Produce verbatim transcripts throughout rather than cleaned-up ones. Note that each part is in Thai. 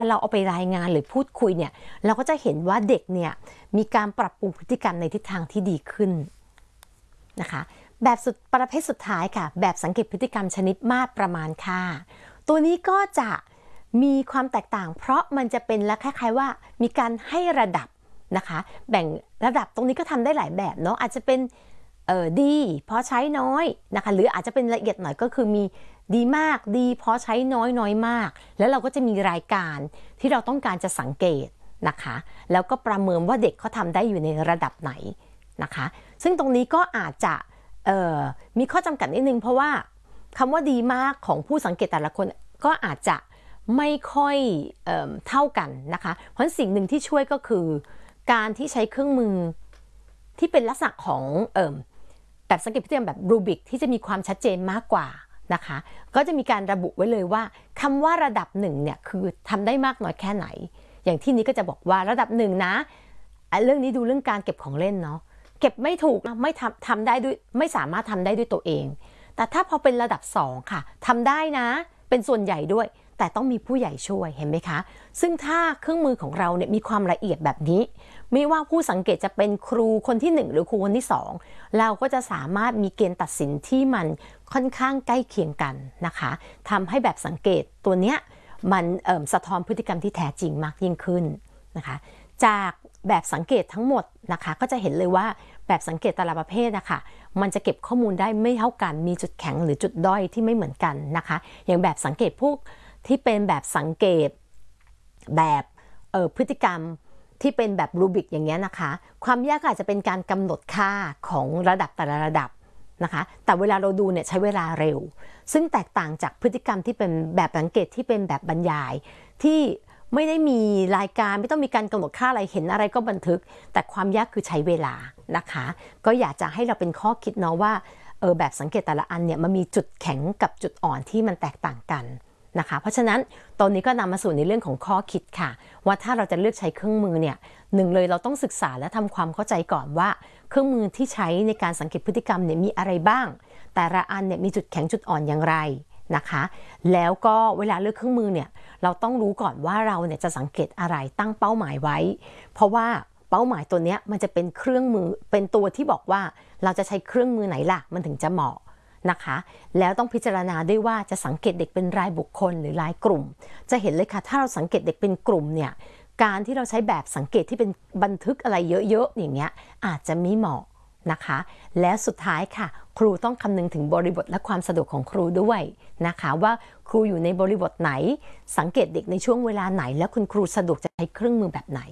เราเอาไปรายงานหรือพูดคุยเนี่ยเราก็จะเห็นว่าเด็กเนี่ยมีการปรับปรุงพฤติกรรมในทิศทางที่ดีขึ้นนะคะแบบสุดประเภทสุดท้ายค่ะแบบสังเกตพฤติกรรมชนิดมาตรประมาณค่าตัวนี้ก็จะมีความแตกต่างเพราะมันจะเป็นและคล้ายๆว่ามีการให้ระดับนะคะแบ่งระดับตรงนี้ก็ทำได้หลายแบบเนาะอาจจะเป็นเออดีพอใช้น้อยนะคะหรืออาจจะเป็นละเอียดหน่อยก็คือมีดีมากดีพอใช้น้อยน้อยมากแล้วเราก็จะมีรายการที่เราต้องการจะสังเกตนะคะแล้วก็ประเมินว่าเด็กเขาทำได้อยู่ในระดับไหนนะคะซึ่งตรงนี้ก็อาจจะมีข้อจำกัดนิดนึงเพราะว่าคำว่าดีมากของผู้สังเกตแต่ละคนก็อาจจะไม่ค่อยเอ่อเท่ากันนะคะเพราะสิ่งหนึ่งที่ช่วยก็คือการที่ใช้เครื่องมือที่เป็นลักษณะของเอ่อแบบสังเกตพฤติกรรมแบบรูบิกที่จะมีความชัดเจนมากกว่านะคะก็จะมีการระบุไว้เลยว่าคำว่าระดับหนึ่งเนี่ยคือทำได้มากน้อยแค่ไหนอย่างที่นี้ก็จะบอกว่าระดับหนึ่งนะเรื่องนี้ดูเรื่องการเก็บของเล่นเนาะเก็บไม่ถูกไม่ทำทำได้ด้วยไม่สามารถทำได้ด้วยตัวเองแต่ถ้าพอเป็นระดับสองค่ะทำได้นะเป็นส่วนใหญ่ด้วยแต่ต้องมีผู้ใหญ่ช่วยเห็นไหมคะซึ่งถ้าเครื่องมือของเราเนี่ยมีความละเอียดแบบนี้ไม่ว่าผู้สังเกตจะเป็นครูคนที่หนึ่งหรือครูคนที่สองเราก็จะสามารถมีเกณฑ์ตัดสินที่มันค่อนข้างใกล้เคียงกันนะคะทำให้แบบสังเกตตัวเนี้ยมันเอ่อสะท้อนพฤติกรรมที่แท้จริงมากยิ่งขึ้นนะคะจากแบบสังเกตทั้งหมดนะคะก็จะเห็นเลยว่าแบบสังเกตแต่ละประเภทนะคะมันจะเก็บข้อมูลได้ไม่เท่ากันมีจุดแข็งหรือจุดด้อยที่ไม่เหมือนกันนะคะอย่างแบบสังเกตพวกที่เป็นแบบสังเกตแบบเอ่อพฤติกรรมที่เป็นแบบรูบิกอย่างเงี้ยนะคะความยากอาจจะเป็นการกำหนดค่าของระดับแต่ละระดับนะคะแต่เวลาเราดูเนี่ยใช้เวลาเร็วซึ่งแตกต่างจากพฤติกรรมที่เป็นแบบสังเกตที่เป็นแบบบรรยายที่ไม่ได้มีรายการไม่ต้องมีการกำหนดค่าอะไรเห็นอะไรก็บันทึกแต่ความยากคือใช้เวลานะคะก็อยากจะให้เราเป็นข้อคิดเนาะว่าเออแบบสังเกตแต่ละอันเนี่ยมันมีจุดแข็งกับจุดอ่อนที่มันแตกต่างกันนะคะเพราะฉะนั้นตอนนี้ก็นำมาสู่ในเรื่องของข้อคิดค่ะว่าถ้าเราจะเลือกใช้เครื่องมือเนี่ยหนึ่งเลยเราต้องศึกษาและทำความเข้าใจก่อนว่าเครื่องมือที่ใช้ในการสังเกตพฤติกรรมเนี่ยมีอะไรบ้างแต่ละอันเนี่ยมีจุดแข็งจุดอ่อนอย่างไรนะคะแล้วก็เวลาเลือกเครื่องมือเนี่ยเราต้องรู้ก่อนว่าเราเนี่ยจะสังเกตอะไรตั้งเป้าหมายไว้เพราะว่าเป้าหมายตัวเนี้ยมันจะเป็นเครื่องมือเป็นตัวที่บอกว่าเราจะใช้เครื่องมือไหนล่ะมันถึงจะเหมาะนะคะแล้วต้องพิจารณาด้วยว่าจะสังเกตเด็กเป็นรายบุคคลหรือรายกลุ่มจะเห็นเลยค่ะถ้าเราสังเกตเด็กเป็นกลุ่มเนี่ยการที่เราใช้แบบสังเกตที่เป็นบันทึกอะไรเยอะๆอย่างเงี้ยอาจจะไม่เหมาะนะคะและสุดท้ายค่ะครูต้องคำนึงถึงบริบทและความสะดวกของครูด้วยนะคะว่าครูอยู่ในบริบทไหนสังเกตเด็กในช่วงเวลาไหนและคุณครูสะดวกจะใช้เครื่องมือแบบไหน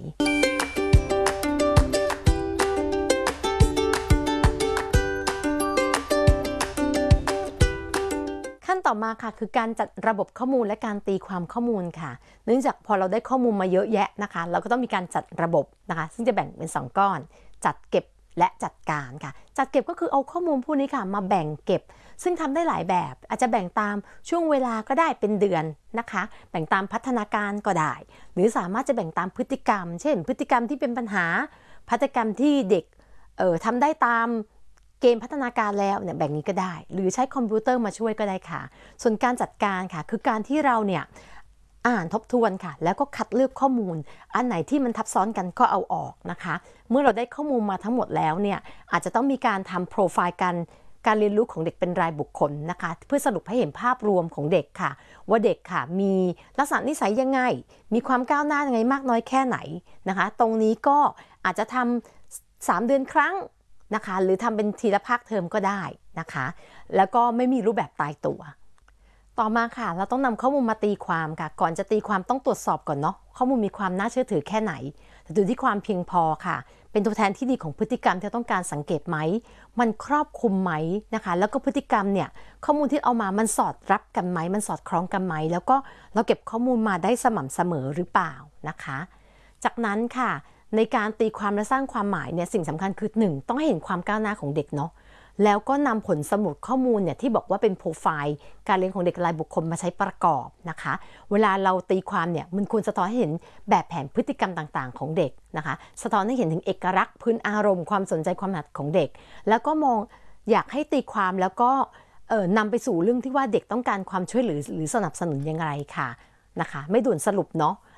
ขั้นต่อมาค่ะคือการจัดระบบข้อมูลและการตีความข้อมูลค่ะเนื่องจากพอเราได้ข้อมูลมาเยอะแยะนะคะเราก็ต้องมีการจัดระบบนะคะซึ่งจะแบ่งเป็นสองก้อนจัดเก็บและจัดการค่ะจัดเก็บก็คือเอาข้อมูลพวกนี้ค่ะมาแบ่งเก็บซึ่งทำได้หลายแบบอาจจะแบ่งตามช่วงเวลาก็ได้เป็นเดือนนะคะแบ่งตามพัฒนาการก็ได้หรือสามารถจะแบ่งตามพฤติกรรมเช่นพฤติกรรมที่เป็นปัญหาพฤติกรรมที่เด็กเอ่อทำได้ตามเกณฑ์พัฒนาการแล้วเนี่ยแบ่งนี้ก็ได้หรือใช้คอมพิวเตอร์มาช่วยก็ได้ค่ะส่วนการจัดการค่ะคือการที่เราเนี่ยอ่านทบทวนค่ะแล้วก็คัดเลือกข้อมูลอันไหนที่มันทับซ้อนกันก็เอาออกนะคะเมื่อเราได้ข้อมูลมาทั้งหมดแล้วเนี่ยอาจจะต้องมีการทำโปรไฟล์กันการเรียนรู้ของเด็กเป็นรายบุคคลนะคะเพื่อสรุปให้เห็นภาพรวมของเด็กค่ะว่าเด็กค่ะมีลักษณะนิสัยยังไงมีความก้าวหน้ายังไงมากน้อยแค่ไหนนะคะตรงนี้ก็อาจจะทำสามเดือนครั้งนะคะหรือทำเป็นทีละภาคเทอมก็ได้นะคะแล้วก็ไม่มีรูปแบบตายตัวต่อมาค่ะเราต้องนำข้อมูลมาตีความค่ะก่อนจะตีความต้องตรวจสอบก่อนเนาะข้อมูลมีความน่าเชื่อถือแค่ไหนดูที่ความเพียงพอค่ะเป็นตัวแทนที่ดีของพฤติกรรมที่ต้องการสังเกตไหมมันครอบคลุมไหมนะคะแล้วก็พฤติกรรมเนี่ยข้อมูลที่เอามามันสอดรับกันไหมมันสอดคล้องกันไหมแล้วก็เราเก็บข้อมูลมาได้สม่ำเสมอหรือเปล่านะคะจากนั้นค่ะในการตีความและสร้างความหมายเนี่ยสิ่งสำคัญคือหนึ่งต้องให้เห็นความก้าวหน้าของเด็กเนาะแล้วก็นำผลสมุดข้อมูลเนี่ยที่บอกว่าเป็นโปรไฟล์การเรียนของเด็กรายบุคคลมาใช้ประกอบนะคะเวลาเราตีความเนี่ยมันควรสะท้อนให้เห็นแบบแผนพฤติกรรมต่างๆของเด็กนะคะสะท้อนให้เห็นถึงเอกลักษณ์พื้นอารมณ์ความสนใจความถนัดของเด็กแล้วก็มองอยากให้ตีความแล้วก็เอ่อนำไปสู่เรื่องที่ว่าเด็กต้องการความช่วยเหลือหรือสนับสนุนยังไงค่ะนะคะไม่ด่วนสรุปเนาะ